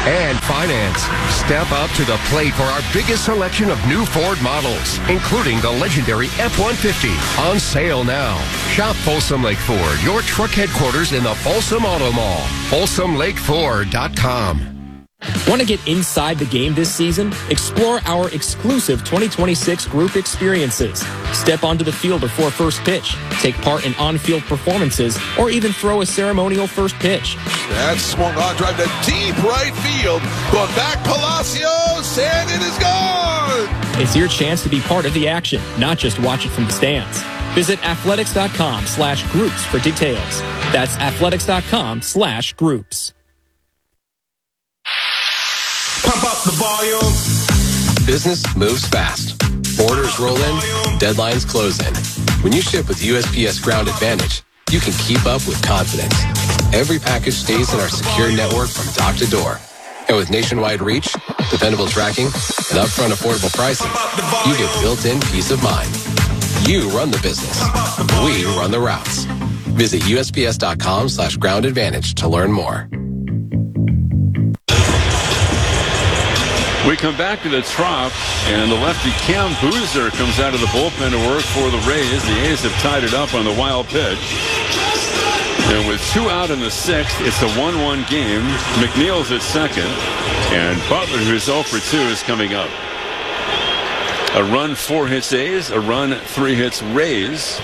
and finance. Step up to the plate for our biggest selection of new Ford models, including the legendary F-150. On sale now. Shop Folsom Lake Ford, your truck headquarters in the Folsom Auto Mall. FolsomLakeFord.com. Want to get inside the game this season? Explore our exclusive 2026 group experiences. Step onto the field before first pitch, take part in on-field performances, or even throw a ceremonial first pitch. That's swung on, drive to deep right field. Going back, Palacios, and it is gone! It's your chance to be part of the action, not just watch it from the stands. Visit athletics.com/groups for details. That's athletics.com/groups. Pump up the volume. Business moves fast. Orders roll in, deadlines close in. When you ship with USPS Ground Advantage, you can keep up with confidence. Every package stays in our secure network from dock to door. And with nationwide reach, dependable tracking, and upfront affordable pricing, you get built-in peace of mind. You run the business. We run the routes. Visit USPS.com/Ground Advantage to learn more. We come back to the Trop, and the lefty Cam Boozer comes out of the bullpen to work for the Rays. The A's have tied it up on the wild pitch. And with 2 out in the 6th, it's a 1-1 game. McNeil's at second, and Butler, who's 0 for 2, is coming up. A run, 4 hits A's. A run, 3 hits Rays.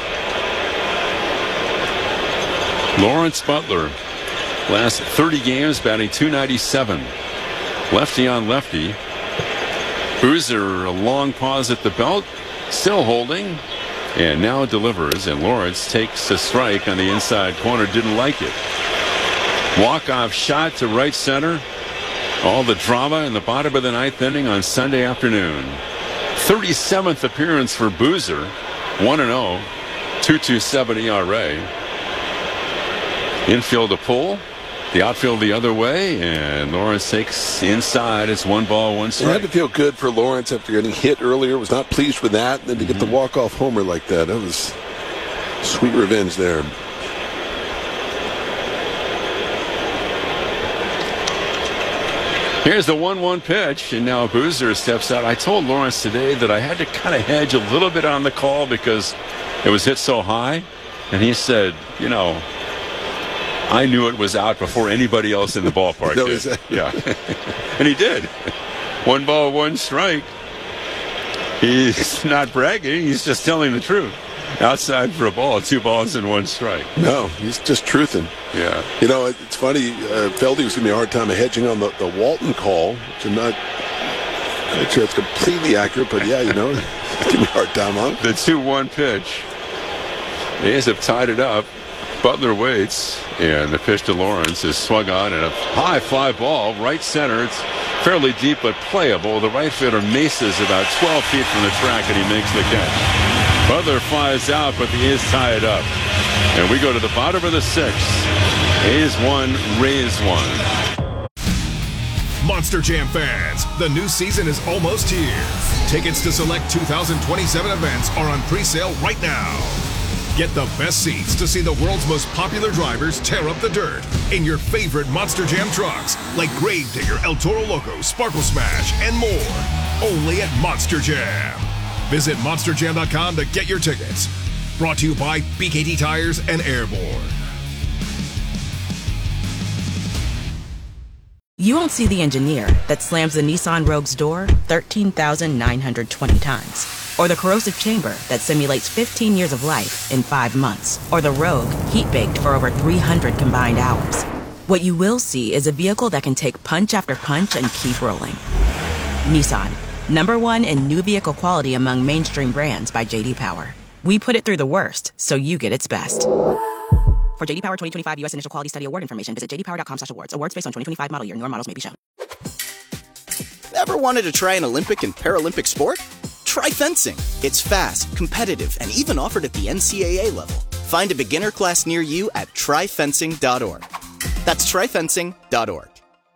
Lawrence Butler, last 30 games, batting .297. Lefty on lefty. Boozer, a long pause at the belt, still holding, and now delivers, and Lawrence takes a strike on the inside corner. Didn't like it. Walk-off shot to right center. All the drama in the bottom of the 9th inning on Sunday afternoon. 37th appearance for Boozer. 1-0, 2.27 ERA. Infield a pull. The outfield the other way, and Lawrence takes inside. It's 1 ball, 1 strike. It had to feel good for Lawrence after getting hit earlier. Was not pleased with that. And then to get the walk-off homer like that, that was sweet revenge there. Here's the 1-1 pitch, and now Boozer steps out. I told Lawrence today that I had to kind of hedge a little bit on the call because it was hit so high. And he said, you know, I knew it was out before anybody else in the ballpark did. Yeah. And he did. 1 ball, 1 strike. He's not bragging. He's just telling the truth. Outside for a ball, 2 balls and 1 strike. No, he's just truthing. Yeah. You know, it's funny. Feldy was giving me a hard time hedging on the Walton call, which I'm not sure it's completely accurate, but yeah, you know, give me a hard time on it. The 2-1 pitch. The A's have tied it up. Butler waits, and the pitch to Lawrence is swung on, and a high fly ball, right center. It's fairly deep but playable. The right fielder Mesa's about 12 feet from the track, and he makes the catch. Butler flies out, but the A's tie it up. And we go to the bottom of the 6th. A's 1, Rays 1. Monster Jam fans, the new season is almost here. Tickets to select 2027 events are on pre-sale right now. Get the best seats to see the world's most popular drivers tear up the dirt in your favorite Monster Jam trucks like Gravedigger, El Toro Loco, Sparkle Smash, and more. Only at Monster Jam. Visit monsterjam.com to get your tickets. Brought to you by BKT Tires and Airborne. You won't see the engineer that slams the Nissan Rogue's door 13,920 times. Or the corrosive chamber that simulates 15 years of life in 5 months. Or the Rogue heat-baked for over 300 combined hours. What you will see is a vehicle that can take punch after punch and keep rolling. Nissan, #1 in new vehicle quality among mainstream brands by J.D. Power. We put it through the worst, so you get its best. For J.D. Power 2025 U.S. Initial Quality Study Award information, visit jdpower.com/awards. Awards based on 2025 model year. Newer models may be shown. Ever wanted to try an Olympic and Paralympic sport? Try fencing. It's fast, competitive, and even offered at the NCAA level. Find a beginner class near you at tryfencing.org. That's tryfencing.org.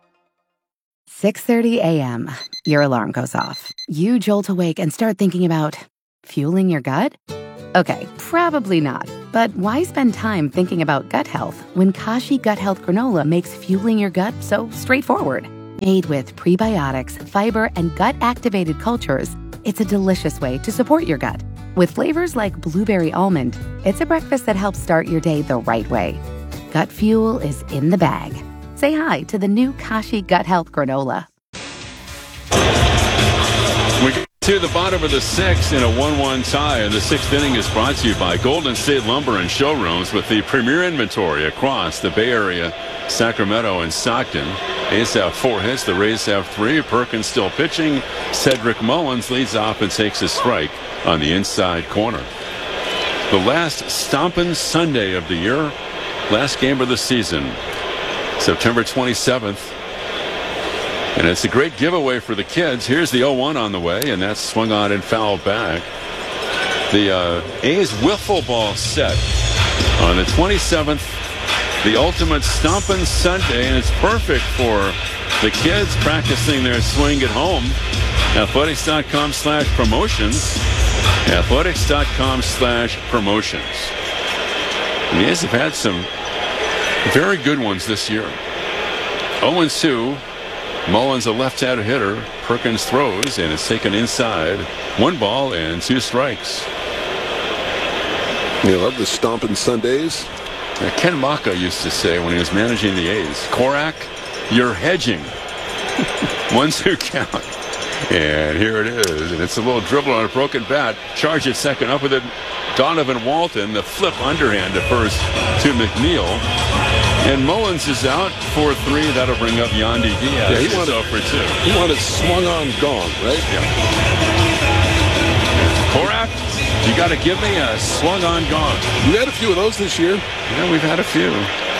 6:30 a.m. Your alarm goes off. You jolt awake and start thinking about fueling your gut? Okay, probably not. But why spend time thinking about gut health when Kashi Gut Health Granola makes fueling your gut so straightforward? Made with prebiotics, fiber, and gut-activated cultures, it's a delicious way to support your gut. With flavors like blueberry almond, it's a breakfast that helps start your day the right way. Gut Fuel is in the bag. Say hi to the new Kashi Gut Health Granola. We get to the bottom of the sixth in a 1-1 tie, and the sixth inning is brought to you by Golden State Lumber and Showrooms with the premier inventory across the Bay Area, Sacramento, and Stockton. A's have 4 hits, the Rays have 3. Perkins still pitching. Cedric Mullins leads off and takes a strike on the inside corner. The last Stompin' Sunday of the year, last game of the season, September 27th. And it's a great giveaway for the kids. Here's the 0-1 on the way, and that's swung on and fouled back. The A's wiffle ball set on the 27th, the ultimate Stompin' Sunday, and it's perfect for the kids practicing their swing at home. Athletics.com/promotions. Athletics.com/promotions. And the A's have had some very good ones this year. 0-2. Mullins, a left-handed hitter. Perkins throws, and it's taken inside. 1 ball and 2 strikes. You love the Stompin' Sundays. Ken Maka used to say when he was managing the A's, Korak, you're hedging. 1-2 count. And here it is. And it's a little dribble on a broken bat. Charge at second. Up with it, Donovan Walton. The flip underhand at first to McNeil. And Mullins is out for 3. That'll bring up Yandy Diaz. Yeah, he wanted for 2. He wanted swung on gone, right? Yeah. Korak, you got to give me a swung on gone. You had a few of those this year. Yeah, we've had a few.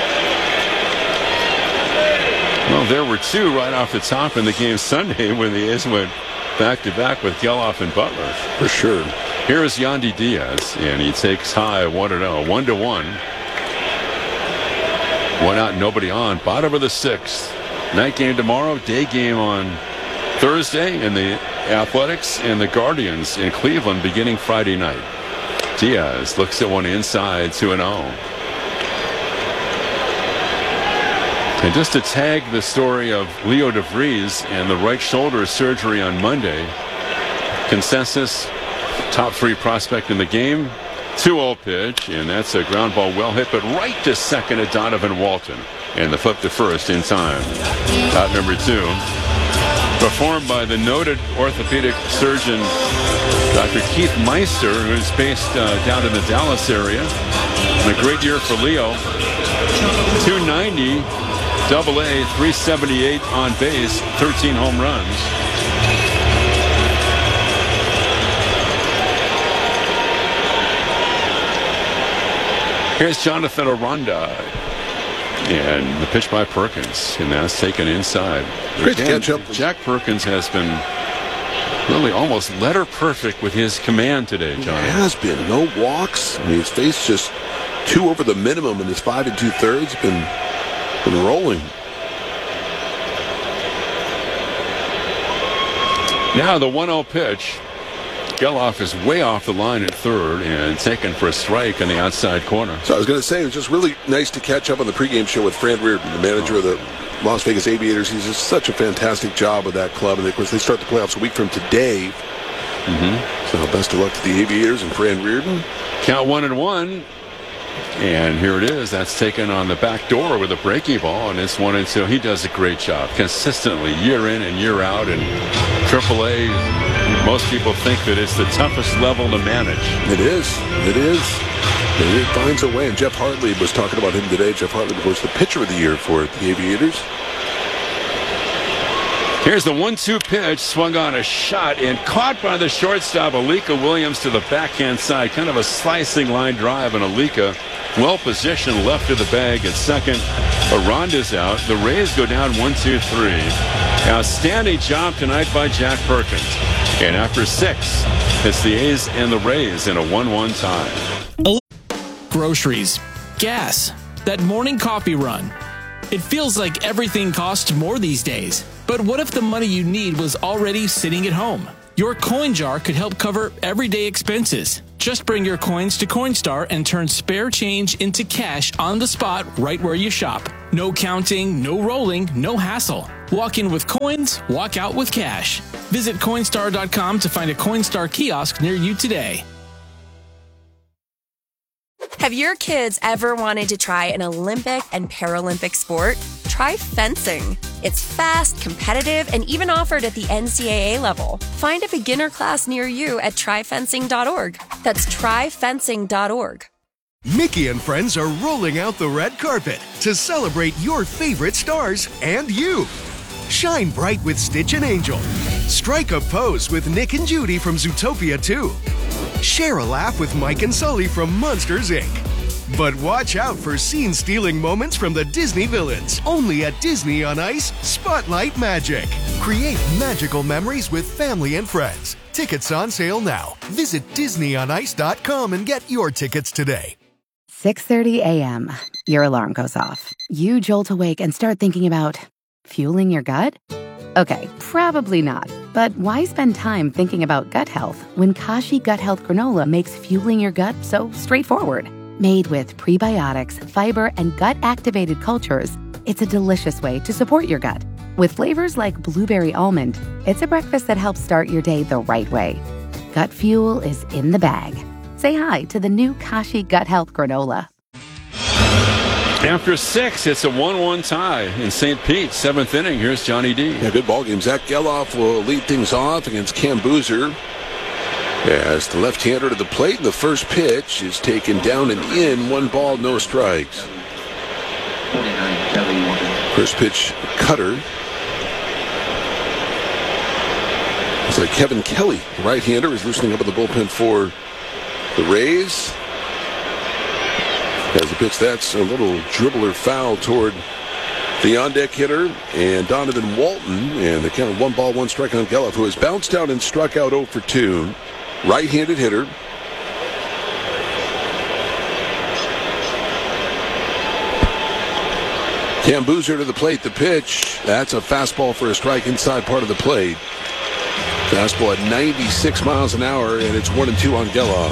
Well, there were 2 right off the top in the game Sunday when the A's went back-to-back with Geloff and Butler. For sure. Here is Yandy Diaz, and he takes high 1-0, 1-1. 1 out, nobody on. Bottom of the 6th. Night game tomorrow, day game on Thursday, and the Athletics and the Guardians in Cleveland beginning Friday night. Diaz looks at one inside, 2-0. And just to tag the story of Leo DeVries and the right shoulder surgery on Monday, consensus, top 3 prospect in the game. 2-0 pitch, and that's a ground ball well hit, but right to second at Donovan Walton. And the flip to first in time. Out number 2. Performed by the noted orthopedic surgeon, Dr. Keith Meister, who's based down in the Dallas area. And a great year for Leo. 290, AA, 378 on base, 13 home runs. Here's Jonathan Aranda. And the pitch by Perkins. And that's taken inside. Great to catch up. Jack Perkins has been really almost letter perfect with his command today, John. He has been. No walks. I mean, his face just 2 over the minimum in his 5 2/3. Been rolling. Now the 1-0 pitch. Geloff is way off the line at third and taken for a strike in the outside corner. So I was going to say, it was just really nice to catch up on the pregame show with Fran Reardon, the manager of the Las Vegas Aviators. He's just such a fantastic job with that club. And, of course, they start the playoffs a week from today. So best of luck to the Aviators and Fran Reardon. Count 1-1. And here it is. That's taken on the back door with a breaking ball, and it's 1-2. He does a great job consistently, year in and year out. And AAA, most people think that it's the toughest level to manage. It is. It is. It finds a way. And Jeff Hartley was talking about him today. Jeff Hartley was the pitcher of the year for the Aviators. Here's the 1-2 pitch, swung on a shot and caught by the shortstop, Alika Williams, to the backhand side. Kind of a slicing line drive, and Alika well positioned left of the bag at second. Aranda's out. The Rays go down 1-2-3. Outstanding job tonight by Jack Perkins. And after 6, it's the A's and the Rays in a 1-1 tie. Groceries, gas, that morning coffee run. It feels like everything costs more these days. But what if the money you need was already sitting at home? Your coin jar could help cover everyday expenses. Just bring your coins to Coinstar and turn spare change into cash on the spot right where you shop. No counting, no rolling, no hassle. Walk in with coins, walk out with cash. Visit Coinstar.com to find a Coinstar kiosk near you today. Have your kids ever wanted to try an Olympic and Paralympic sport? Try fencing. It's fast, competitive, and even offered at the NCAA level. Find a beginner class near you at tryfencing.org. That's tryfencing.org. Mickey and friends are rolling out the red carpet to celebrate your favorite stars and you. Shine bright with Stitch and Angel. Strike a pose with Nick and Judy from Zootopia 2. Share a laugh with Mike and Sully from Monsters, Inc. But watch out for scene-stealing moments from the Disney villains. Only at Disney on Ice Spotlight Magic. Create magical memories with family and friends. Tickets on sale now. Visit DisneyOnIce.com and get your tickets today. 6:30 a.m. Your alarm goes off. You jolt awake and start thinking about fueling your gut? Okay, probably not. But why spend time thinking about gut health when Kashi Gut Health Granola makes fueling your gut so straightforward? Made with prebiotics, fiber, and gut-activated cultures, it's a delicious way to support your gut. With flavors like blueberry almond, it's a breakfast that helps start your day the right way. Gut fuel is in the bag. Say hi to the new Kashi Gut Health Granola. After 6, it's a 1-1 tie in St. Pete. 7th inning. Here's Johnny D. Yeah, good ball game. Zach Geloff will lead things off against Cam Boozer. As the left-hander to the plate, and the first pitch is taken down and in. 1 ball, no strikes. First pitch, cutter. It's like Kevin Kelly, right-hander, is loosening up in the bullpen for the Rays. As the pitch, that's a little dribbler foul toward the on-deck hitter and Donovan Walton. And the count of 1 ball, 1 strike on Geloff, who has bounced out and struck out 0 for 2. Right-handed hitter. Cam Boozer to the plate. The pitch, that's a fastball for a strike inside part of the plate. Fastball at 96 miles an hour, and it's 1-2 on Geloff.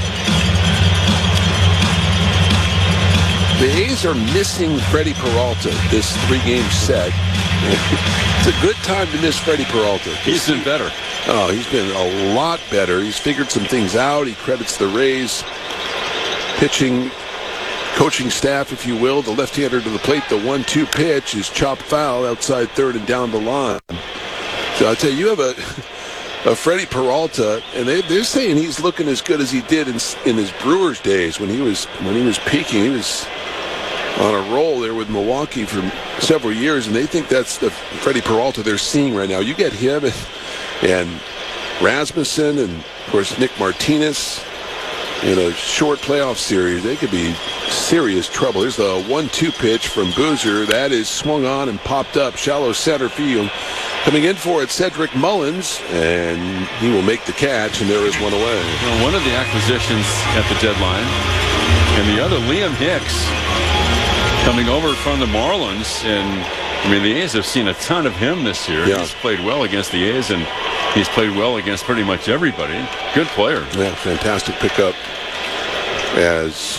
The A's are missing Freddie Peralta this 3-game set. It's a good time to miss Freddie Peralta. He's been better. Oh, he's been a lot better. He's figured some things out. He credits the Rays pitching, coaching staff, if you will. The left-hander to the plate. The 1-2 pitch is chopped foul outside third and down the line. So I tell you, you have a Freddie Peralta, and they're saying he's looking as good as he did in his Brewers days when he was peaking. He was on a roll there with Milwaukee for several years, and they think that's the Freddie Peralta they're seeing right now. You get him and Rasmussen and, of course, Nick Martinez in a short playoff series. They could be serious trouble. Here's the 1-2 pitch from Boozer. That is swung on and popped up shallow center field. Coming in for it, Cedric Mullins, and he will make the catch, and there is one away. Well, one of the acquisitions at the deadline, and the other, Liam Hicks, coming over from the Marlins. And I mean, the A's have seen a ton of him this year. Yeah. He's played well against the A's, and he's played well against pretty much everybody. Good player. Yeah, fantastic pickup. As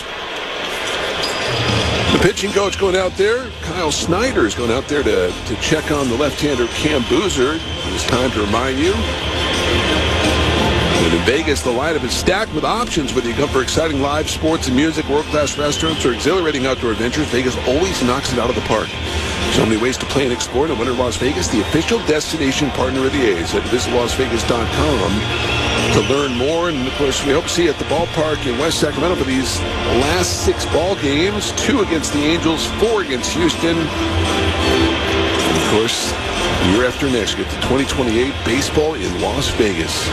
the pitching coach going out there, Kyle Snyder is going out there to check on the left-hander Cam Boozer. It's time to remind you. And in Vegas, the lineup is stacked with options. Whether you come for exciting live sports and music, world-class restaurants, or exhilarating outdoor adventures, Vegas always knocks it out of the park. So many ways to play and explore. No wonder Las Vegas, the official destination partner of the A's. At visitlasvegas.com to learn more. And, of course, we hope to see you at the ballpark in West Sacramento for these last 6 ball games. 2 against the Angels, 4 against Houston. And, of course, year after next, get to 2028 baseball in Las Vegas.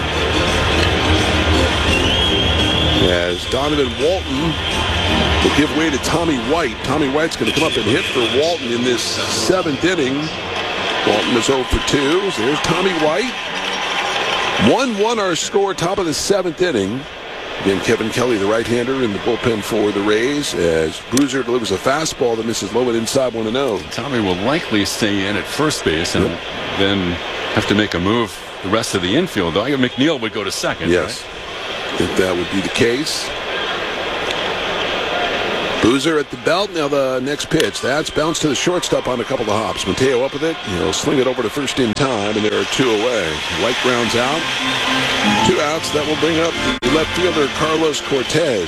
As Donovan Walton will give way to Tommy White. Tommy White's going to come up and hit for Walton in this 7th inning. Walton is 0 for 2. So there's Tommy White. 1-1 our score, top of the 7th inning. Again, Kevin Kelly, the right-hander, in the bullpen for the Rays, as Boozer delivers a fastball that misses low and inside 1-0. Tommy will likely stay in at first base and then have to make a move the rest of the infield. Though McNeil would go to second. Yes. Right? I think that would be the case. Boozer at the belt. Now the next pitch. That's bounced to the shortstop on a couple of hops. Mateo up with it. He'll sling it over to first in time, and there are 2 away. White grounds out. 2 outs. That will bring up the left fielder, Carlos Cortez.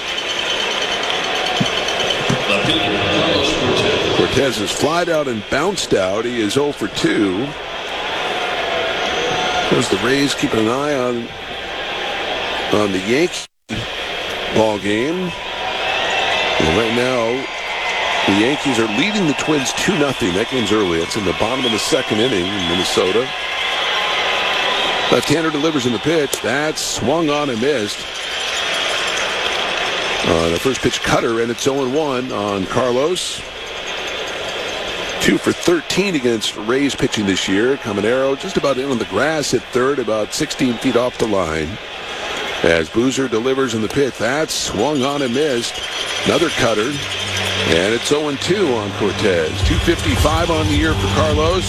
Cortez is flied out and bounced out. He is 0 for 2. There's the Rays keeping an eye on the Yankee ball game. And right now, the Yankees are leading the Twins 2-0. That game's early. It's in the bottom of the 2nd inning in Minnesota. Left-hander delivers in the pitch. That's swung on and missed. The first pitch cutter, and it's 0-1 on Carlos. 2 for 13 against Rays pitching this year. Caminero just about in on the grass at third, about 16 feet off the line. As Boozer delivers in the pitch, that's swung on and missed. Another cutter, and it's 0-2 on Cortez. 255 on the year for Carlos.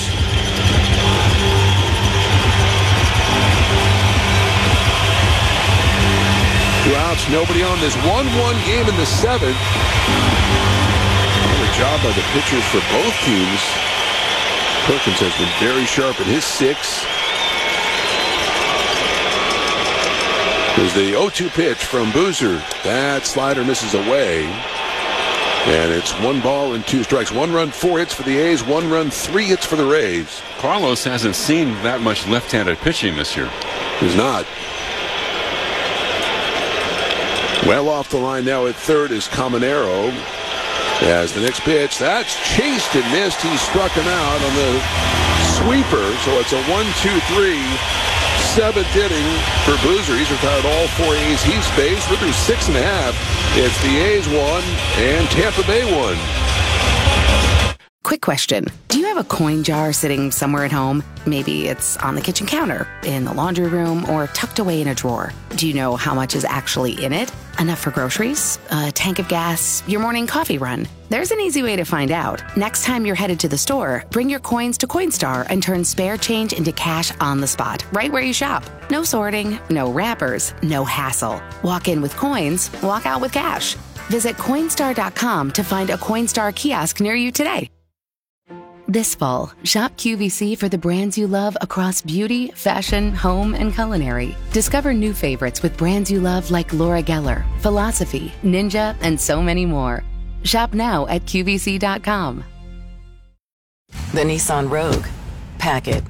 Two outs, nobody on this 1-1 game in the 7th. Another job by the pitchers for both teams. Perkins has been very sharp in his 6. There's the 0-2 pitch from Boozer. That slider misses away. And it's 1 ball and 2 strikes. 1 run, 4 hits for the A's. 1 run, 3 hits for the Rays. Carlos hasn't seen that much left-handed pitching this year. He's not. Well off the line now at third is Caminero. As the next pitch, that's chased and missed. He struck him out on the sweeper. So it's a 1-2-3. 7th inning for Boozer. He's retired all 4 A's he's faced. We're through 6.5. It's the A's 1 and Tampa Bay 1. Quick question. Do you have a coin jar sitting somewhere at home? Maybe it's on the kitchen counter, in the laundry room, or tucked away in a drawer. Do you know how much is actually in it? Enough for groceries? A tank of gas? Your morning coffee run? There's an easy way to find out. Next time you're headed to the store, bring your coins to Coinstar and turn spare change into cash on the spot, right where you shop. No sorting, no wrappers, no hassle. Walk in with coins, walk out with cash. Visit Coinstar.com to find a Coinstar kiosk near you today. This fall, shop QVC for the brands you love across beauty, fashion, home, and culinary. Discover new favorites with brands you love like Laura Geller, Philosophy, Ninja, and so many more. Shop now at QVC.com. The Nissan Rogue. Pack it.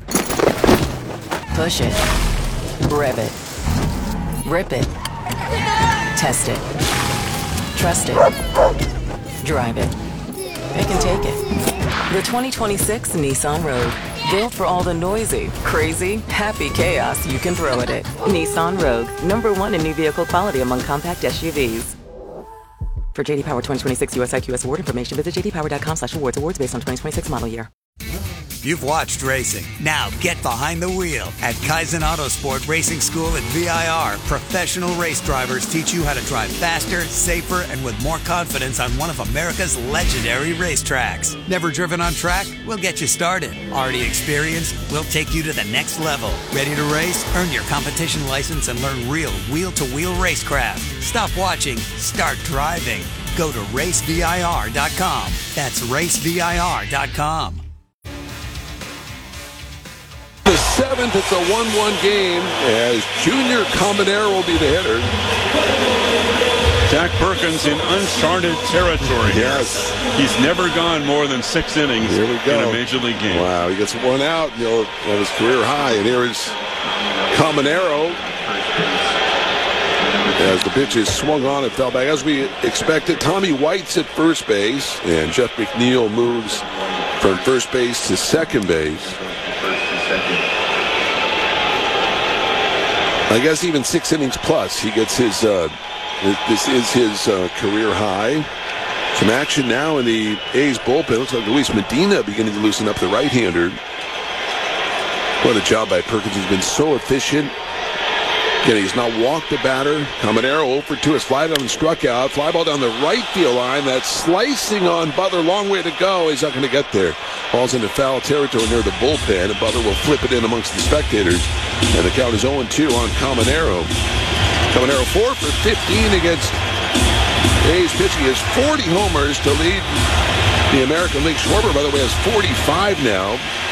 Push it. Rev it. Rip it. Test it. Trust it. Drive it. It can take it. The 2026 Nissan Rogue. Built for all the noisy, crazy, happy chaos you can throw at it. Nissan Rogue. #1 in new vehicle quality among compact SUVs. For JD Power 2026 US IQS award information, visit jdpower.com/awards. Awards based on 2026 model year. You've watched racing. Now get behind the wheel. At Kaizen Autosport Racing School at VIR, professional race drivers teach you how to drive faster, safer, and with more confidence on one of America's legendary racetracks. Never driven on track? We'll get you started. Already experienced? We'll take you to the next level. Ready to race? Earn your competition license and learn real wheel-to-wheel racecraft. Stop watching. Start driving. Go to racevir.com. That's racevir.com. The 7th, it's a 1-1 game as Junior Caminero will be the hitter. Jack Perkins in uncharted territory. Yes. He's never gone more than 6 innings Here we go. in a major league game. Wow, he gets 1 out, and he'll have his career high. And here is Caminero. As the pitch is swung on, it fell back. As we expected, Tommy White's at first base, and Jeff McNeil moves from first base to second base. I guess even 6 innings plus, he gets his, this is his career high. Some action now in the A's bullpen. Looks like Luis Medina beginning to loosen up the right-hander. What a job by Perkins. He's been so efficient. Again, he's not walked the batter. Caminero 0 for 2 has fly down and struck out. Fly ball down the right field line. That's slicing on Butler. Long way to go. He's not going to get there. Ball's into foul territory near the bullpen, and Butler will flip it in amongst the spectators. And the count is 0-2 on Caminero. Caminero 4 for 15 against A's pitching is 40 homers to lead the American League. Schwarber, by the way, has 45 now.